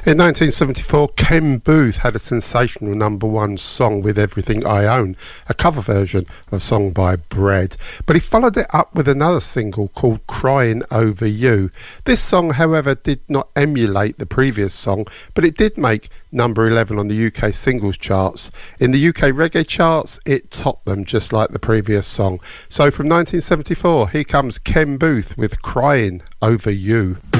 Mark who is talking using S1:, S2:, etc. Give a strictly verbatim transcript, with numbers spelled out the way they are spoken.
S1: In nineteen seventy-four, Ken Boothe had a sensational number one song with Everything I Own, a cover version of a song by Bread. But he followed it up with another single called Crying Over You. This song, however, did not emulate the previous song, but it did make number eleven on the U K singles charts. In the U K reggae charts, it topped them just like the previous song. So from nineteen seventy-four, here comes Ken Boothe with Crying Over You.